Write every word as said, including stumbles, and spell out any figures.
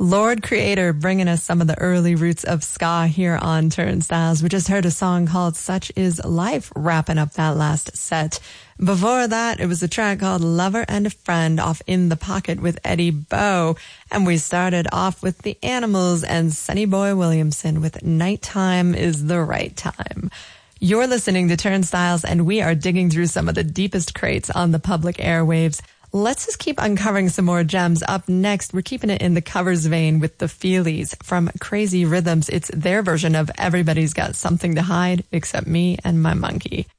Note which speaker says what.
Speaker 1: Lord Creator bringing us some of the early roots of ska here on Turnstiles. We just heard a song called Such Is Life wrapping up that last set. Before that, it was a track called Lover and a Friend off In the Pocket with Eddie Bow. And we started off with The Animals and Sonny Boy Williamson with Nighttime is the Right Time. You're listening to Turnstiles, and we are digging through some of the deepest crates on the public airwaves. Let's just keep uncovering some more gems. Up next, we're keeping it in the covers vein with the Feelies from Crazy Rhythms. It's their version of Everybody's Got Something to Hide Except Me and My Monkey.